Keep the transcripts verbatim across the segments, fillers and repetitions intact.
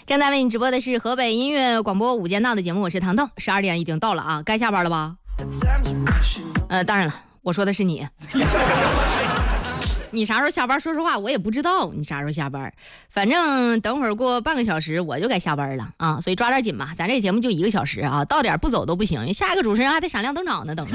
正在为你直播的是河北音乐广播午间档的节目，我是糖豆。十二点已经到了啊，该下班了吧？呃，当然了，我说的是你。你啥时候下班？说实话，我也不知道你啥时候下班。反正等会儿过半个小时我就该下班了啊，所以抓点紧吧。咱这个节目就一个小时啊，到点不走都不行。下一个主持人还得闪亮登场呢，等着。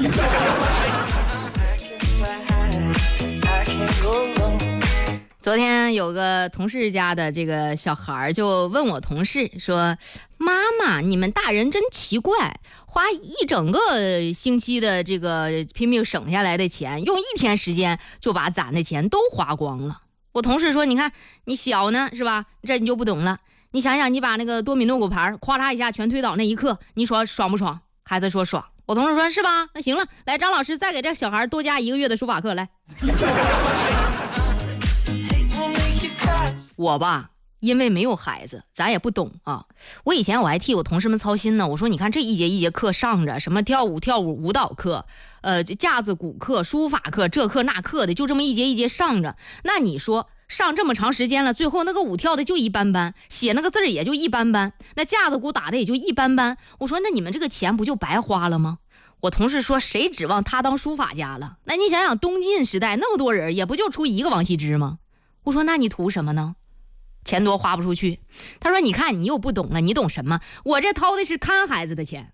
昨天有个同事家的这个小孩就问我同事说：“妈妈，你们大人真奇怪，花一整个星期的这个拼命省下来的钱，用一天时间就把攒的钱都花光了。”我同事说：“你看你小呢是吧？这你就不懂了。你想想，你把那个多米诺骨牌咵嚓一下全推倒那一刻，你说爽不爽？”孩子说爽。我同事说：“是吧？那行了，来张老师再给这小孩多加一个月的书法课来。”我吧，因为没有孩子，咱也不懂啊。我以前我还替我同事们操心呢。我说，你看这一节一节课上着，什么跳舞跳舞舞蹈课，呃，架子鼓课、书法课，这课那课的，就这么一节一节上着。那你说上这么长时间了，最后那个舞跳的就一般般，写那个字儿也就一般般，那架子鼓打的也就一般般。我说，那你们这个钱不就白花了吗？我同事说，谁指望他当书法家了？那你想想，东晋时代那么多人，也不就出一个王羲之吗？我说，那你图什么呢？钱多花不出去。他说，你看你又不懂了，你懂什么？我这掏的是看孩子的钱。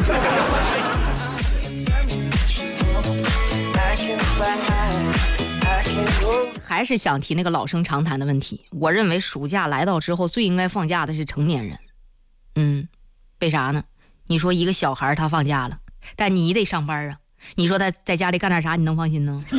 还是想提那个老生常谈的问题，我认为暑假来到之后最应该放假的是成年人。嗯，为啥呢？你说一个小孩他放假了，但你得上班啊，你说他在家里干点啥你能放心呢？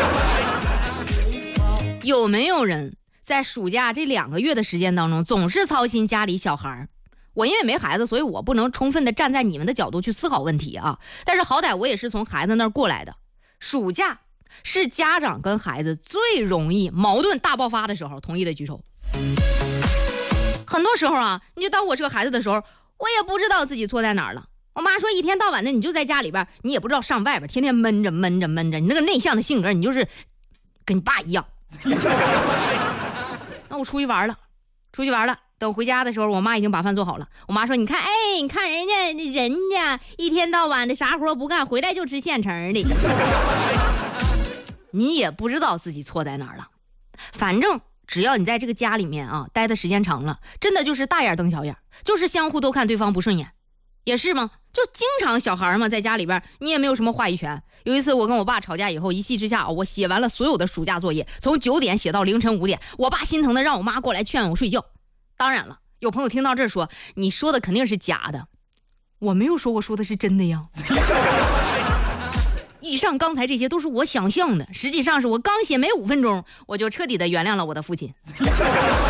有没有人在暑假这两个月的时间当中总是操心家里小孩？我因为没孩子，所以我不能充分的站在你们的角度去思考问题啊。但是好歹我也是从孩子那儿过来的。暑假是家长跟孩子最容易矛盾大爆发的时候，同意的举手。很多时候啊，你就当我是个孩子的时候，我也不知道自己错在哪儿了。我妈说一天到晚的你就在家里边，你也不知道上外边，天天闷着闷着闷着，你那个内向的性格，你就是跟你爸一样。那我出去玩了，出去玩了。等回家的时候，我妈已经把饭做好了。我妈说：“你看，哎，你看人家，人家一天到晚的啥活不干，回来就吃现成的。”你也不知道自己错在哪儿了。反正只要你在这个家里面啊待的时间长了，真的就是大眼瞪小眼，就是相互都看对方不顺眼。也是吗？就经常小孩嘛，在家里边你也没有什么话语权。有一次我跟我爸吵架以后，一气之下我写完了所有的暑假作业，从九点写到凌晨五点。我爸心疼的让我妈过来劝我睡觉。当然了，有朋友听到这说，你说的肯定是假的。我没有说，我说的是真的呀。以上刚才这些都是我想象的，实际上是我刚写没五分钟，我就彻底的原谅了我的父亲。